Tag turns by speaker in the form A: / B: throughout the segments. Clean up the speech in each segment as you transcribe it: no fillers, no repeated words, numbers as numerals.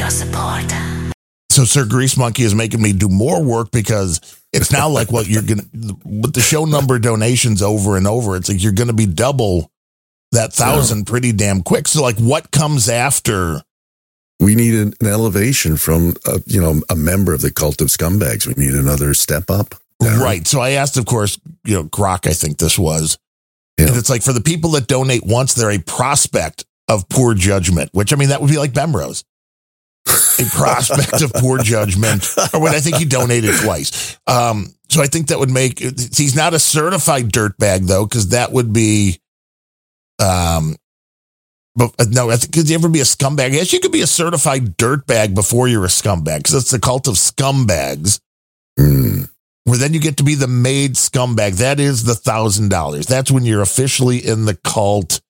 A: support.
B: So Sir Grease Monkey is making me do more work because it's now like what you're going to, with the show number donations over and over, it's like you're going to be double that 1,000 pretty damn quick. So like what comes after?
C: We need an elevation from, a member of the Cult of Scumbags. We need another step up.
B: Right. So I asked, of course, Grok, I think this was.
C: Yeah.
B: And it's like for the people that donate once, they're a prospect of poor judgment, which I mean, that would be like Bemrose. A prospect of poor judgment, or when I think he donated twice. So I think that would make, he's not a certified dirtbag though, because that would be, but no, I think, could you ever be a scumbag? I guess you could be a certified dirtbag before you're a scumbag, because it's the Cult of Scumbags, where then you get to be the made scumbag. That is the $1,000. That's when you're officially in the cult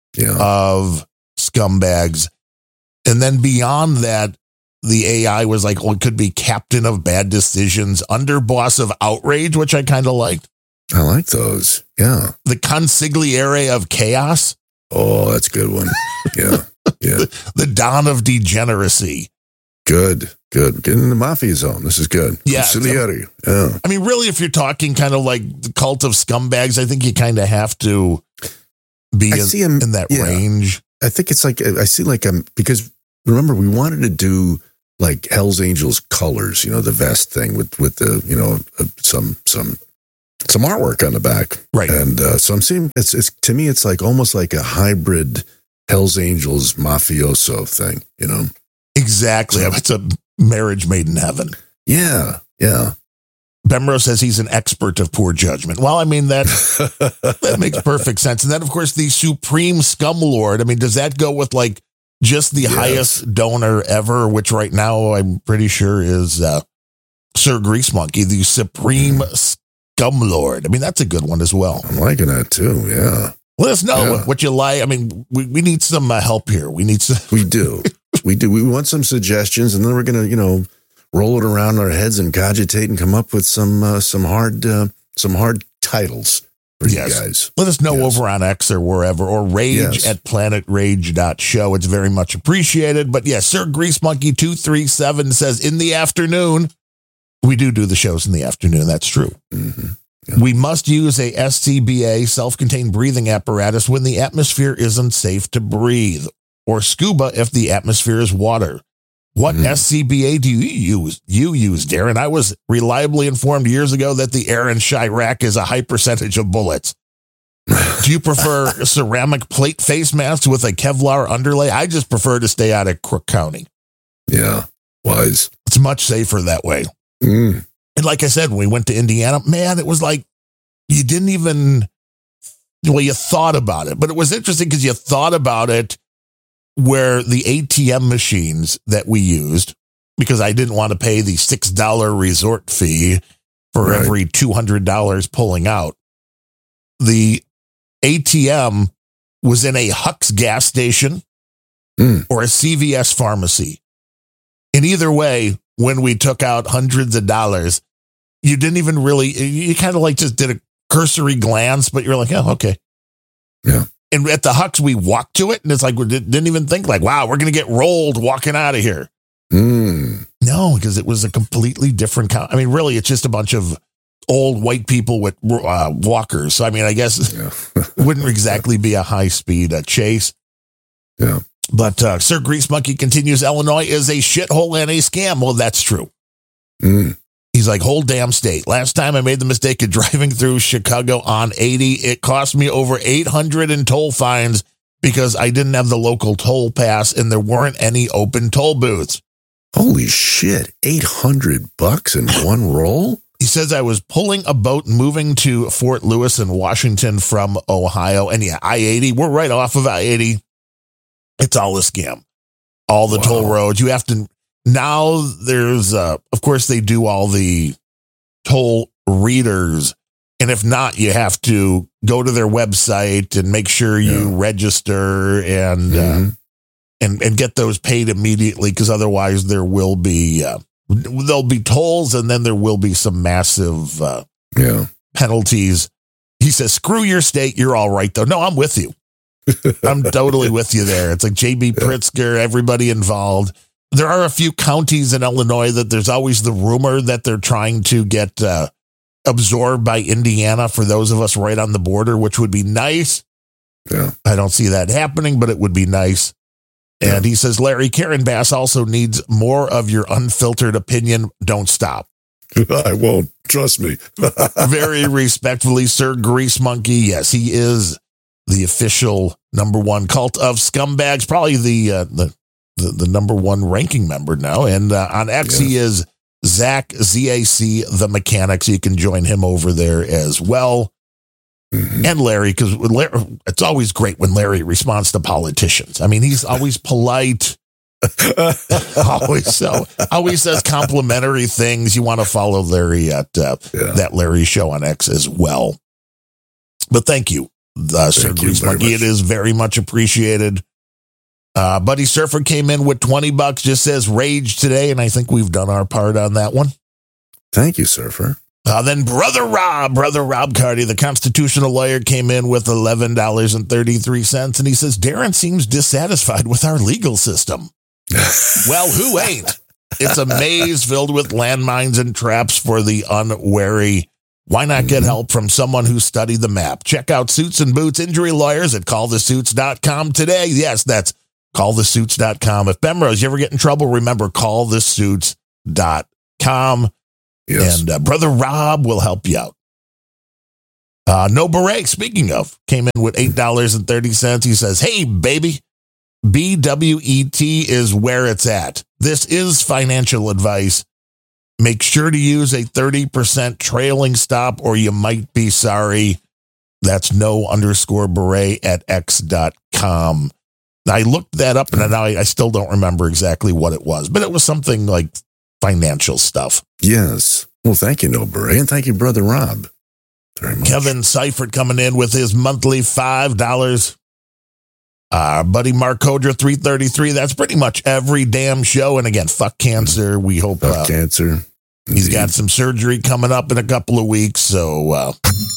B: of scumbags. And then beyond that, the AI was like, it could be captain of bad decisions, underboss of outrage, which I kind of liked.
C: I like those. Yeah.
B: The consigliere of chaos.
C: Oh, that's a good one. Yeah. Yeah.
B: The Don of degeneracy.
C: Good. Getting in the mafia zone. This is good.
B: Yeah.
C: Consigliere. Yeah.
B: I mean, really, if you're talking kind of like the cult of scumbags, I think you kind of have to be in that range.
C: I think it's like, I see like, because remember, we wanted to do like Hell's Angels colors, the vest thing with the, some artwork on the back.
B: Right.
C: And so I'm seeing, it's to me, it's like almost like a hybrid Hell's Angels mafioso thing,
B: Exactly.
C: So,
B: it's a marriage made in heaven.
C: Yeah. Yeah.
B: Bemrose says he's an expert of poor judgment. Well, I mean, that makes perfect sense. And then, of course, the supreme scumlord. I mean, does that go with like just the highest donor ever, which right now I'm pretty sure is Sir Grease Monkey, the supreme scumlord. I mean, that's a good one as well.
C: I'm liking that too. Yeah.
B: Let us know what you like. I mean, we need some help here. We need some.
C: We do. We want some suggestions, and then we're going to, roll it around our heads and cogitate and come up with some hard titles for you guys.
B: Let us know over on X or wherever, or rage at planetrage.show. It's very much appreciated. But Sir Grease Monkey 237 says in the afternoon, we do the shows in the afternoon. That's true.
C: Mm-hmm. Yeah.
B: We must use a SCBA, self-contained breathing apparatus, when the atmosphere isn't safe to breathe, or scuba if the atmosphere is water. What SCBA do you use, Darren? I was reliably informed years ago that the air in Chirac is a high percentage of bullets. Do you prefer ceramic plate face masks with a Kevlar underlay? I just prefer to stay out of Crook County.
C: Yeah, wise.
B: It's much safer that way. And like I said, when we went to Indiana, man, it was like you didn't even, you thought about it. But it was interesting because you thought about it where the ATM machines that we used, because I didn't want to pay the $6 resort fee for every $200 pulling out. The ATM was in a Huck's gas station or a CVS pharmacy. And either way, when we took out hundreds of dollars, you didn't even really, you kind of like just did a cursory glance, but you're like, oh, okay.
C: Yeah.
B: And at the Hucks, we walked to it, and it's like we didn't even think like, wow, we're going to get rolled walking out of here. No, because it was a completely different I mean, really, it's just a bunch of old white people with walkers. So, I mean, I guess it wouldn't exactly be a high-speed chase.
C: Yeah.
B: But Sir Grease Monkey continues, Illinois is a shithole and a scam. Well, that's true. He's like, whole damn state. Last time I made the mistake of driving through Chicago on 80, it cost me over $800 in toll fines because I didn't have the local toll pass and there weren't any open toll booths.
C: Holy shit. $800 in one roll?
B: He says I was pulling a boat moving to Fort Lewis in Washington from Ohio. And I-80, we're right off of I-80. It's all a scam. All the toll roads. You have to... Now there's, of course, they do all the toll readers. And if not, you have to go to their website and make sure you register and get those paid immediately. Because otherwise there will be, there'll be tolls and then there will be some massive penalties. He says, screw your state. You're all right, though. No, I'm with you. I'm totally with you there. It's like J.B. Pritzker, everybody involved. there are a few counties in Illinois that there's always the rumor that they're trying to get absorbed by Indiana for those of us right on the border, which would be nice.
C: Yeah.
B: I don't see that happening, but it would be nice. And he says, Larry, Karen Bass also needs more of your unfiltered opinion. Don't stop.
C: I won't. Trust me.
B: Very respectfully, Sir Grease Monkey. Yes, he is the official #1 cult of scumbags, probably the number 1 ranking member now. And on X, he is Zach, ZAC, the mechanic. So you can join him over there as well. Mm-hmm. And Larry, because it's always great when Larry responds to politicians. I mean, he's always polite. always says complimentary things. You want to follow Larry at that Larry show on X as well. But thank you, Sir Grease Monkey. It is very much appreciated. Buddy Surfer came in with $20, just says rage today, and I think we've done our part on that one.
C: Thank you, Surfer.
B: Then Brother Rob Cardy, the constitutional lawyer, came in with $11.33, and he says, Darren seems dissatisfied with our legal system. Well, who ain't? It's a maze filled with landmines and traps for the unwary. Why not get help from someone who studied the map? Check out Suits and Boots Injury Lawyers at callthesuits.com today. Yes, that's callthesuits.com. If Bemrose, you ever get in trouble, remember callthesuits.com.
C: Yes.
B: And Brother Rob will help you out. No Beret, speaking of, came in with $8.30. He says, hey, baby, BWET is where it's at. This is financial advice. Make sure to use a 30% trailing stop or you might be sorry. That's no_beret at x.com. I looked that up and I still don't remember exactly what it was, but it was something like financial stuff.
C: Yes. Well, thank you, No Beret, and thank you, Brother Rob. Very much.
B: Kevin Seifert coming in with his monthly $5. Buddy Mark Kodra, $3.33. That's pretty much every damn show. And again, fuck cancer. We hope
C: cancer.
B: He's got some surgery coming up in a couple of weeks. So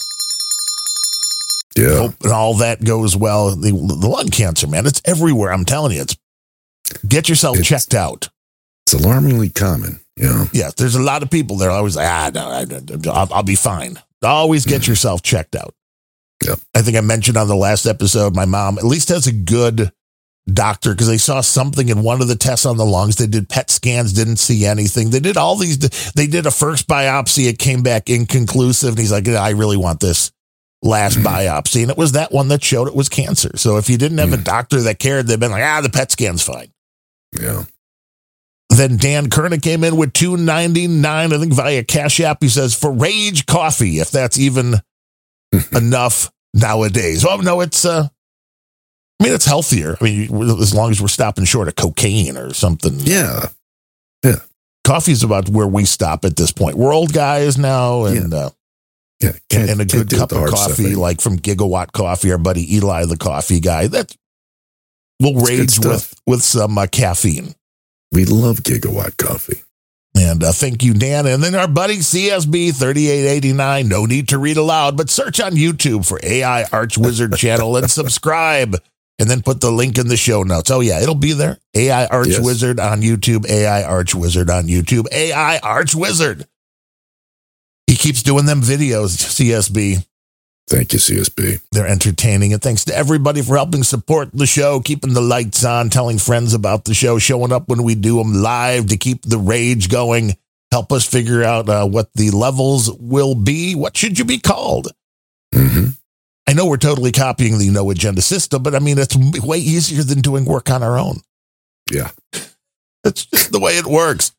B: hope all that goes well. The lung cancer, man, it's everywhere. I'm telling you, get yourself checked out.
C: It's alarmingly common. Yeah.
B: Yes, there's a lot of people that are always like, I'll be fine. Always get yourself checked out.
C: Yep.
B: I think I mentioned on the last episode, my mom at least has a good doctor because they saw something in one of the tests on the lungs. They did PET scans, didn't see anything. They did all these. They did a first biopsy. It came back inconclusive. And he's like, I really want this last biopsy. And it was that one that showed it was cancer. So if you didn't have a doctor that cared, they'd been like, the PET scan's fine.
C: Yeah.
B: Then Dan Kerna came in with $2.99, I think via Cash App. He says, for Rage Coffee, if that's even enough nowadays. Oh, no, it's healthier. I mean, as long as we're stopping short of cocaine or something.
C: Yeah.
B: Coffee's about where we stop at this point. We're old guys now, and and a good cup of coffee, like from Gigawatt Coffee, our buddy Eli, the coffee guy. That will rage with some caffeine.
C: We love Gigawatt Coffee.
B: And thank you, Dan. And then our buddy CSB 3889. No need to read aloud, but search on YouTube for AI Archwizard channel and subscribe. And then put the link in the show notes. Oh, yeah, it'll be there. AI Archwizard on YouTube. AI Archwizard on YouTube. AI Archwizard. He keeps doing them videos, CSB.
C: Thank you, CSB.
B: They're entertaining. And thanks to everybody for helping support the show, keeping the lights on, telling friends about the show, showing up when we do them live to keep the rage going. Help us figure out what the levels will be. What should you be called?
C: Mm-hmm.
B: I know we're totally copying the No Agenda system, but I mean, it's way easier than doing work on our own.
C: Yeah.
B: That's just the way it works.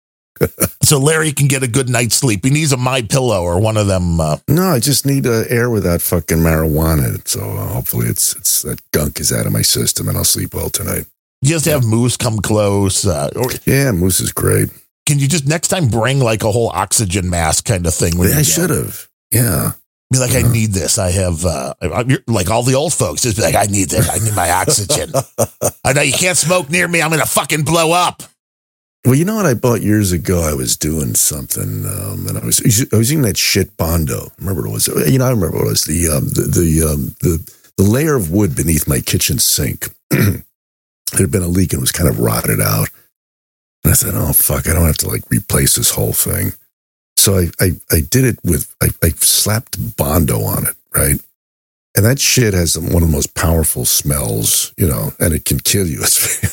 B: So Larry can get a good night's sleep. He needs a MyPillow or one of them.
C: No, I just need air without fucking marijuana. So hopefully it's that gunk is out of my system and I'll sleep well tonight.
B: You just have Moose come close.
C: Yeah, Moose is great.
B: Can you just next time bring like a whole oxygen mask kind of thing?
C: I should have. Yeah.
B: Be like, I need this. I have, like all the old folks, just be like, I need this. I need my oxygen. I know you can't smoke near me. I'm going to fucking blow up.
C: Well, you know what I bought years ago? I was doing something, and I was using that shit Bondo. Remember what it was? I remember what it was. The layer of wood beneath my kitchen sink. There had been a leak and it was kind of rotted out. And I said, oh, fuck, I don't have to like replace this whole thing. So I did it with, I slapped Bondo on it, right? And that shit has one of the most powerful smells, you know, and it can kill you.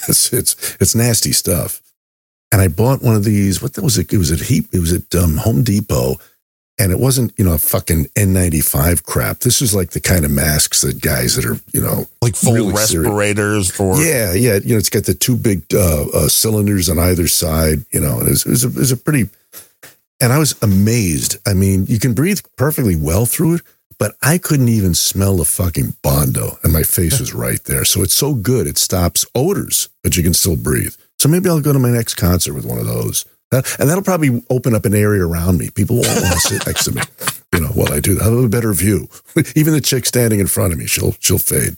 C: It's nasty stuff. And I bought one of these, what was it? It was at Home Depot. And it wasn't, you know, a fucking N95 crap. This is like the kind of masks that guys that are, you know,
B: like full really respirators for.
C: Yeah. You know, it's got the two big cylinders on either side, you know, and it was a pretty, and I was amazed. I mean, you can breathe perfectly well through it, but I couldn't even smell the fucking Bondo, and my face was right there. So it's so good. It stops odors, but you can still breathe. So maybe I'll go to my next concert with one of those. And that'll probably open up an area around me. People won't want to sit next to me, you know, while I do that. I'll have a better view. Even the chick standing in front of me, she'll fade.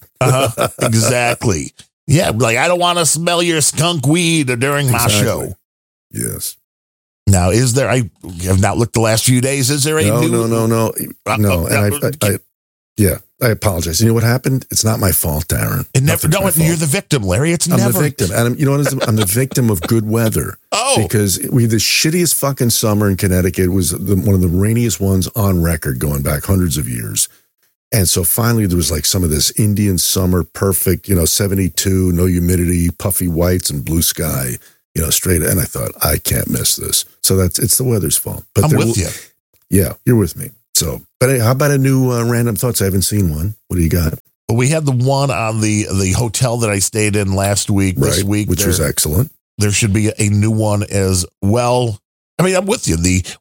B: Exactly. Yeah, like I don't want to smell your skunk weed during my show.
C: Yes.
B: Now, is there? I have not looked the last few days. Is there a new?
C: No. And yeah, I apologize. You know what happened? It's not my fault, Darren.
B: It never. No, you're the victim, Larry. I'm
C: the victim, and you know what? I'm the victim of good weather.
B: Oh,
C: because we had the shittiest fucking summer in Connecticut. It was one of the rainiest ones on record, going back hundreds of years. And so finally, there was like some of this Indian summer, perfect, you know, 72, no humidity, puffy whites, and blue sky. You know, straight. And I thought, I can't miss this. So it's the weather's fault. But
B: I'm with you.
C: Yeah, you're with me. So, but hey, how about a new Random Thoughts? I haven't seen one. What do you got?
B: Well, we had the one on the hotel that I stayed in last week.
C: Right,
B: this week,
C: which was excellent.
B: There should be a new one as well. I mean, I'm with you.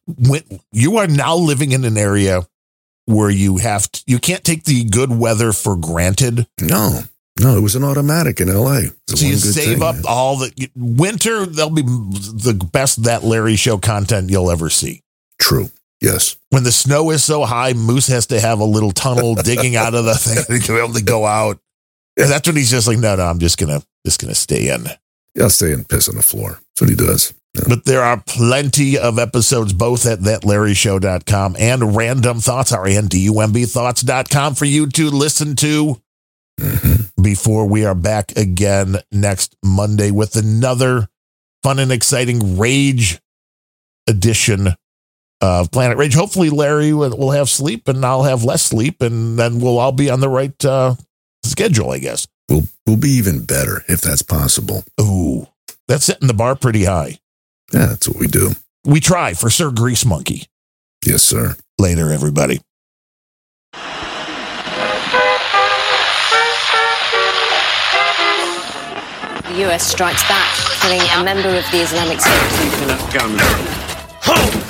B: You are now living in an area where you can't take the good weather for granted.
C: No, it was an automatic in LA.
B: So you save up all the winter. There'll be the best That Larry Show content you'll ever see.
C: True. Yes.
B: When the snow is so high, Moose has to have a little tunnel digging out of the thing to be able to go out. And that's when he's just like, no, I'm just gonna stay in.
C: Yeah, I'll stay and piss on the floor. That's what he does. Yeah.
B: But there are plenty of episodes, both at thatlarryshow.com and Random Thoughts, RANDUMBthoughts.com for you to listen to before we are back again next Monday with another fun and exciting Rage edition of Planet Rage. Hopefully Larry will have sleep and I'll have less sleep, and then we'll all be on the right schedule, I guess.
C: We'll be even better if that's possible.
B: Ooh, that's setting the bar pretty high.
C: Yeah, that's what we do.
B: We try for Sir Grease Monkey.
C: Yes, sir.
B: Later, everybody.
A: The US strikes back, killing a member of the Islamic State.